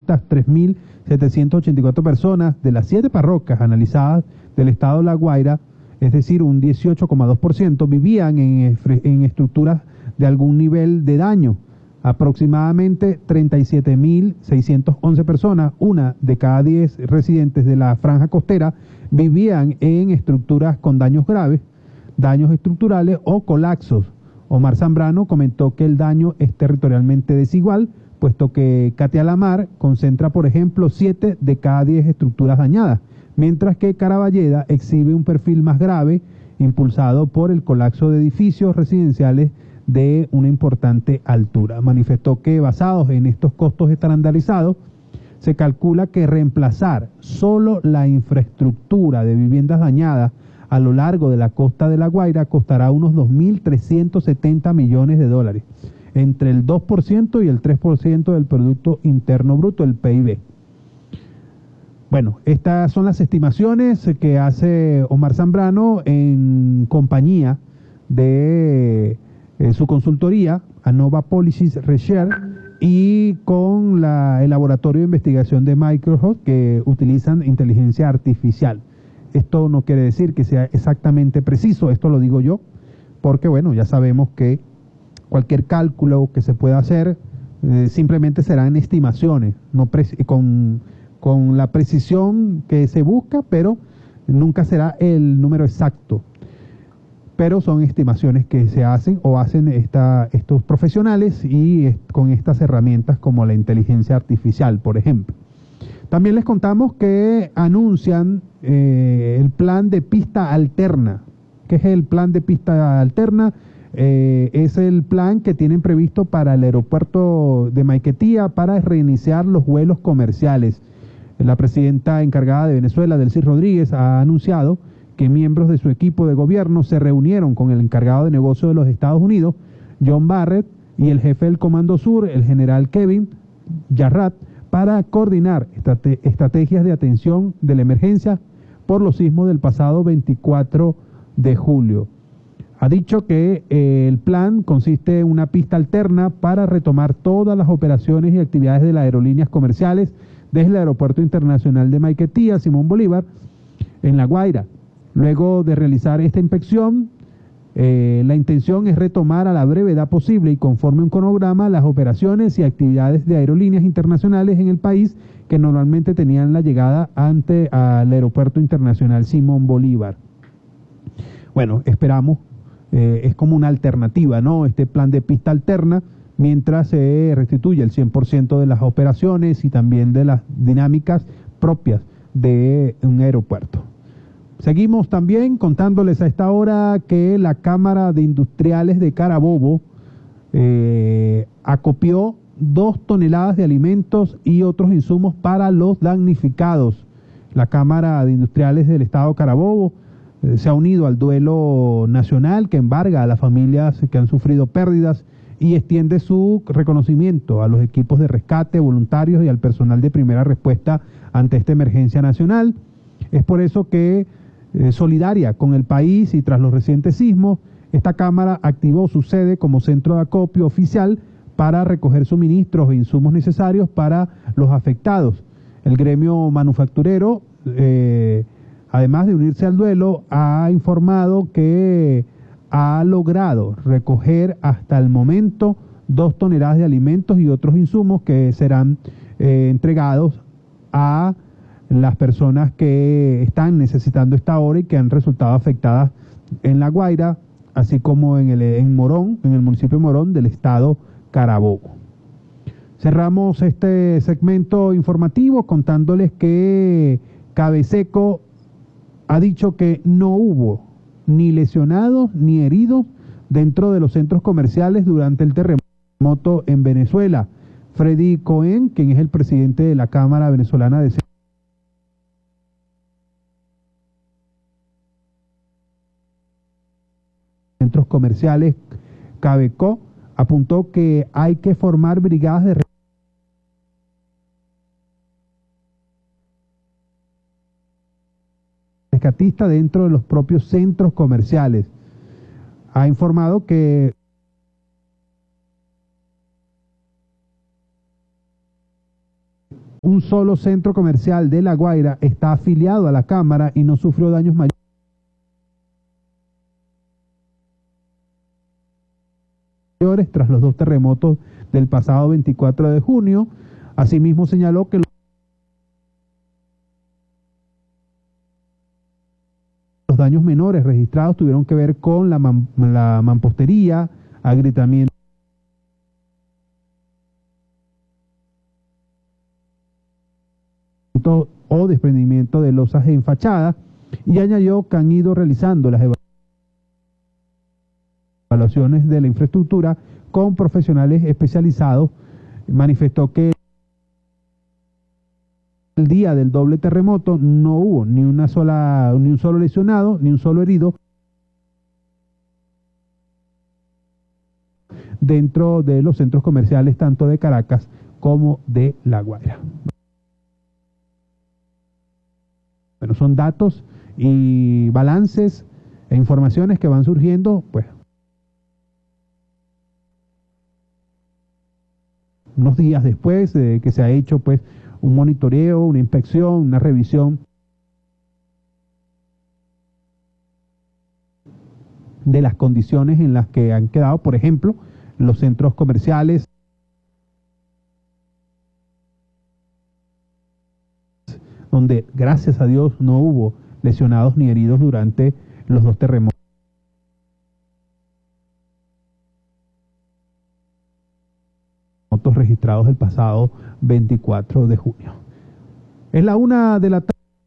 estas 3.784 personas de las 7 parroquias analizadas del estado de La Guaira, es decir, un 18,2%, vivían en estructuras de algún nivel de daño. Aproximadamente 37.611 personas, una de cada 10 residentes de la franja costera, vivían en estructuras con daños graves, daños estructurales o colapsos. Omar Zambrano comentó que el daño es territorialmente desigual, puesto que Catia-La-Mar concentra, por ejemplo, 7 de cada 10 estructuras dañadas, mientras que Caraballeda exhibe un perfil más grave, impulsado por el colapso de edificios residenciales de una importante altura. Manifestó que, basados en estos costos estandarizados, se calcula que reemplazar solo la infraestructura de viviendas dañadas a lo largo de la costa de La Guaira costará unos 2.370 millones de dólares, entre el 2% y el 3% del Producto Interno Bruto, el PIB. Bueno, estas son las estimaciones que hace Omar Zambrano en compañía de su consultoría, Anova Policies Research, y con el laboratorio de investigación de Microsoft, que utilizan inteligencia artificial. Esto no quiere decir que sea exactamente preciso, esto lo digo yo, porque bueno, ya sabemos que cualquier cálculo que se pueda hacer simplemente serán estimaciones, no con la precisión que se busca, pero nunca será el número exacto. Pero son estimaciones que se hacen o hacen estos profesionales y con estas herramientas como la inteligencia artificial, por ejemplo. También les contamos que anuncian el plan de pista alterna. ¿Qué es el plan de pista alterna? Es el plan que tienen previsto para el aeropuerto de Maiquetía para reiniciar los vuelos comerciales. La presidenta encargada de Venezuela, Delcy Rodríguez, ha anunciado que miembros de su equipo de gobierno se reunieron con el encargado de negocios de los Estados Unidos, John Barrett, y el jefe del Comando Sur, el general Kevin Jarrett, para coordinar estrategias de atención de la emergencia por los sismos del pasado 24 de julio. Ha dicho que el plan consiste en una pista alterna para retomar todas las operaciones y actividades de las aerolíneas comerciales desde el Aeropuerto Internacional de Maiquetía, Simón Bolívar, en La Guaira. Luego de realizar esta inspección, la intención es retomar a la brevedad posible y conforme un cronograma las operaciones y actividades de aerolíneas internacionales en el país que normalmente tenían la llegada ante al Aeropuerto Internacional Simón Bolívar. Bueno, esperamos, es como una alternativa, ¿no? Este plan de pista alterna, mientras se restituye el 100% de las operaciones y también de las dinámicas propias de un aeropuerto. Seguimos también contándoles a esta hora que la Cámara de Industriales de Carabobo acopió 2 toneladas de alimentos y otros insumos para los damnificados. La Cámara de Industriales del Estado Carabobo se ha unido al duelo nacional que embarga a las familias que han sufrido pérdidas y extiende su reconocimiento a los equipos de rescate, voluntarios y al personal de primera respuesta ante esta emergencia nacional. Es por eso que solidaria con el país y tras los recientes sismos, esta Cámara activó su sede como centro de acopio oficial para recoger suministros e insumos necesarios para los afectados. El gremio manufacturero, además de unirse al duelo, ha informado que ha logrado recoger hasta el momento 2 toneladas de alimentos y otros insumos que serán entregados a las personas que están necesitando esta hora y que han resultado afectadas en La Guaira, así como en Morón, en el municipio de Morón del estado Carabobo. Cerramos este segmento informativo contándoles que Cabeseco ha dicho que no hubo ni lesionados ni heridos dentro de los centros comerciales durante el terremoto en Venezuela. Freddy Cohen, quien es el presidente de la Cámara Venezolana de Centros Comerciales, Cabeco, apuntó que hay que formar brigadas de rescatistas dentro de los propios centros comerciales. Ha informado que Un solo centro comercial de La Guaira está afiliado a la Cámara y no sufrió daños mayores tras los dos terremotos del pasado 24 de junio. Asimismo señaló que los daños menores registrados tuvieron que ver con la mampostería, agrietamiento o desprendimiento de losas en fachada, y añadió que han ido realizando las evaluaciones de la infraestructura con profesionales especializados. Manifestó que el día del doble terremoto no hubo ni un solo lesionado, ni un solo herido dentro de los centros comerciales tanto de Caracas como de La Guaira. Bueno, son datos y balances e informaciones que van surgiendo, pues, unos días después de que se ha hecho, pues, un monitoreo, una inspección, una revisión de las condiciones en las que han quedado, por ejemplo, los centros comerciales, donde gracias a Dios no hubo lesionados ni heridos durante los dos terremotos registrados el pasado 24 de junio. Es la 1 de la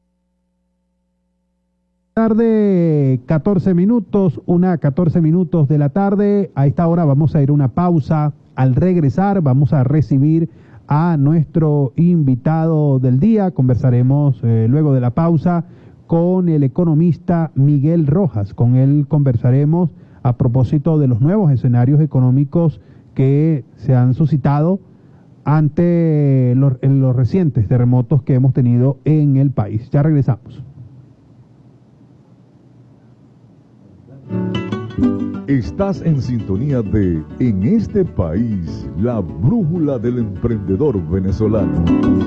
tarde, 14 minutos, 1:14 minutos de la tarde. A esta hora vamos a ir a una pausa. Al regresar vamos a recibir a nuestro invitado del día. Conversaremos luego de la pausa con el economista Miguel Rojas. Con él conversaremos a propósito de los nuevos escenarios económicos que se han suscitado ante los recientes terremotos que hemos tenido en el país. Ya regresamos. Estás en sintonía de En este país, la brújula del emprendedor venezolano.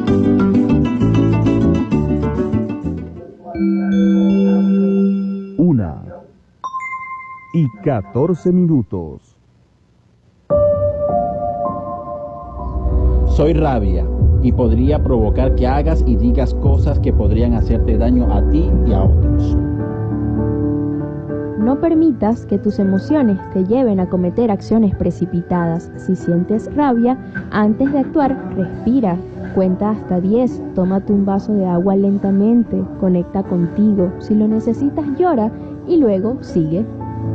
1:14. Soy rabia y podría provocar que hagas y digas cosas que podrían hacerte daño a ti y a otros. No permitas que tus emociones te lleven a cometer acciones precipitadas. Si sientes rabia, antes de actuar, respira. Cuenta hasta 10, tómate un vaso de agua lentamente, conecta contigo. Si lo necesitas, llora y luego sigue.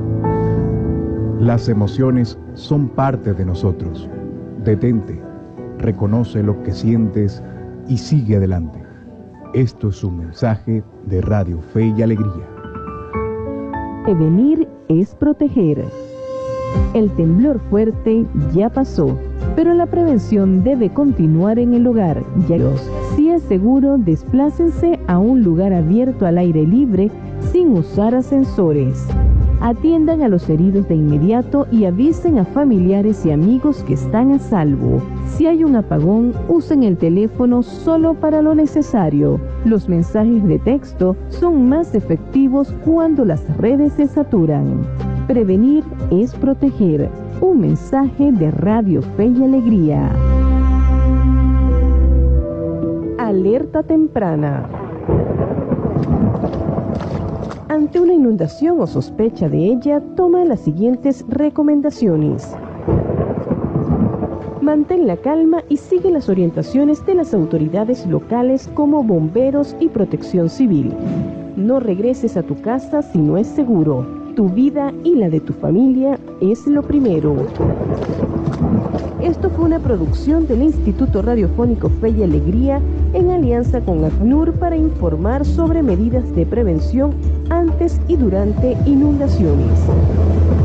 Las emociones son parte de nosotros. Detente, reconoce lo que sientes y sigue adelante. Esto es un mensaje de Radio Fe y Alegría. Prevenir es proteger. El temblor fuerte ya pasó, pero la prevención debe continuar en el hogar. Si es seguro, desplácense a un lugar abierto al aire libre sin usar ascensores. Atiendan a los heridos de inmediato y avisen a familiares y amigos que están a salvo. Si hay un apagón, usen el teléfono solo para lo necesario. Los mensajes de texto son más efectivos cuando las redes se saturan. Prevenir es proteger. Un mensaje de Radio Fe y Alegría. Alerta temprana. Ante una inundación o sospecha de ella, toma las siguientes recomendaciones. Mantén la calma y sigue las orientaciones de las autoridades locales como bomberos y protección civil. No regreses a tu casa si no es seguro. Tu vida y la de tu familia es lo primero. Esto fue una producción del Instituto Radiofónico Fe y Alegría en alianza con ACNUR para informar sobre medidas de prevención antes y durante inundaciones.